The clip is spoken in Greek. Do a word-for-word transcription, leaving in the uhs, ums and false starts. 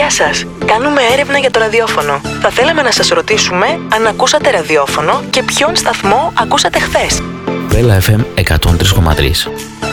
Γεια σας, κάνουμε έρευνα για το ραδιόφωνο. Θα θέλαμε να σας ρωτήσουμε αν ακούσατε ραδιόφωνο και ποιον σταθμό ακούσατε χθες. Βέλα εφ εμ εκατόν τρία κόμμα τρία.